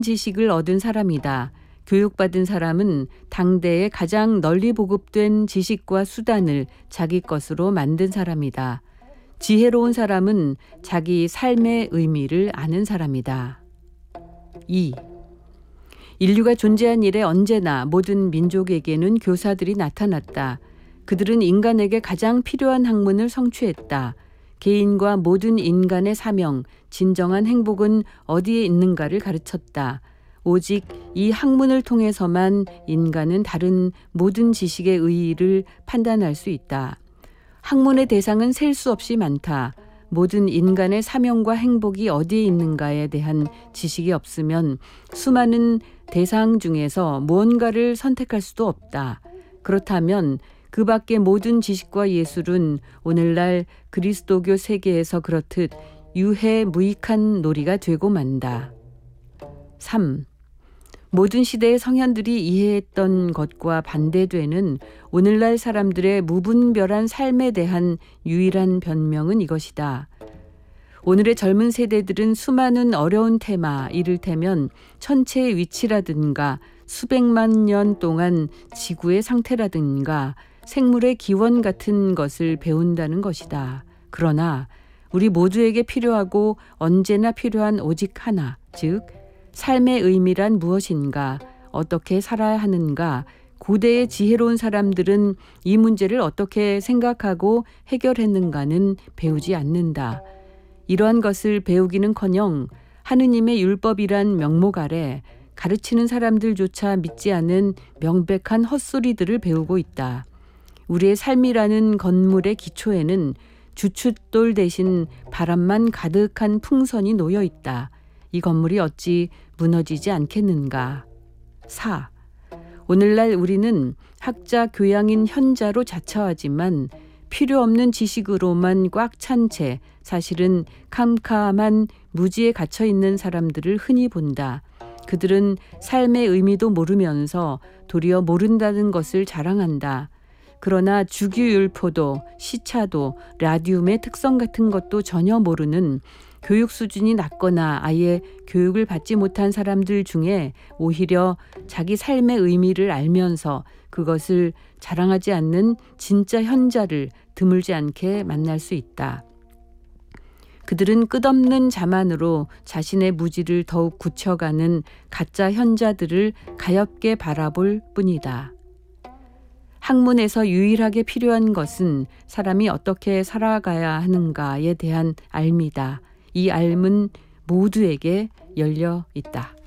지식을 얻은 사람이다. 교육받은 사람은 당대에 가장 널리 보급된 지식과 수단을 자기 것으로 만든 사람이다. 지혜로운 사람은 자기 삶의 의미를 아는 사람이다. 2. 인류가 존재한 이래 언제나 모든 민족에게는 교사들이 나타났다. 그들은 인간에게 가장 필요한 학문을 성취했다. 개인과 모든 인간의 사명, 진정한 행복은 어디에 있는가를 가르쳤다. 오직 이 학문을 통해서만 인간은 다른 모든 지식의 의의를 판단할 수 있다. 학문의 대상은 셀 수 없이 많다. 모든 인간의 사명과 행복이 어디에 있는가에 대한 지식이 없으면 수많은 대상 중에서 무언가를 선택할 수도 없다. 그렇다면 그 밖의 모든 지식과 예술은 오늘날 그리스도교 세계에서 그렇듯 유해무익한 놀이가 되고 만다. 3. 모든 시대의 성현들이 이해했던 것과 반대되는 오늘날 사람들의 무분별한 삶에 대한 유일한 변명은 이것이다. 오늘의 젊은 세대들은 수많은 어려운 테마, 이를테면 천체의 위치라든가 수백만 년 동안 지구의 상태라든가 생물의 기원 같은 것을 배운다는 것이다. 그러나 우리 모두에게 필요하고 언제나 필요한 오직 하나, 즉 삶의 의미란 무엇인가, 어떻게 살아야 하는가, 고대의 지혜로운 사람들은 이 문제를 어떻게 생각하고 해결했는가는 배우지 않는다. 이러한 것을 배우기는커녕 하느님의 율법이란 명목 아래 가르치는 사람들조차 믿지 않은 명백한 헛소리들을 배우고 있다. 우리의 삶이라는 건물의 기초에는 주춧돌 대신 바람만 가득한 풍선이 놓여 있다. 이 건물이 어찌 무너지지 않겠는가. 4. 오늘날 우리는 학자 교양인 현자로 자처하지만 필요 없는 지식으로만 꽉 찬 채 사실은 캄캄한 무지에 갇혀 있는 사람들을 흔히 본다. 그들은 삶의 의미도 모르면서 도리어 모른다는 것을 자랑한다. 그러나 주기율표도 시차도 라디움의 특성 같은 것도 전혀 모르는 교육 수준이 낮거나 아예 교육을 받지 못한 사람들 중에 오히려 자기 삶의 의미를 알면서 그것을 자랑하지 않는 진짜 현자를 드물지 않게 만날 수 있다. 그들은 끝없는 자만으로 자신의 무지를 더욱 굳혀가는 가짜 현자들을 가엾게 바라볼 뿐이다. 학문에서 유일하게 필요한 것은 사람이 어떻게 살아가야 하는가에 대한 알미다. 이 알은 모두에게 열려 있다.